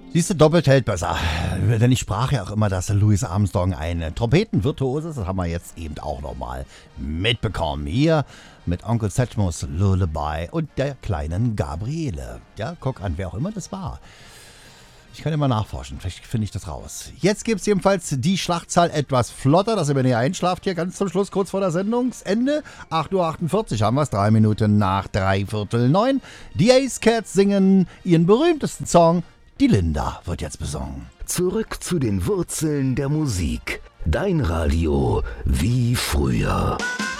Siehst du, doppelt hält besser. Denn ich sprach ja auch immer, dass Louis Armstrong ein Trompetenvirtuose ist. Das haben wir jetzt eben auch nochmal mitbekommen. Hier mit Onkel Satchmos Lullaby und der kleinen Gabriele. Ja, guck an, wer auch immer das war. Ich kann immer nachforschen, vielleicht finde ich das raus. Jetzt gibt es jedenfalls die Schlachtzahl etwas flotter, dass ihr, wenn ihr einschlaft, hier ganz zum Schluss, kurz vor der Sendungsende. 8:48 Uhr haben wir es, 3 Minuten nach 8:45. Die Ace Cats singen ihren berühmtesten Song, Die Linda wird jetzt besungen. Zurück zu den Wurzeln der Musik. Dein Radio wie früher.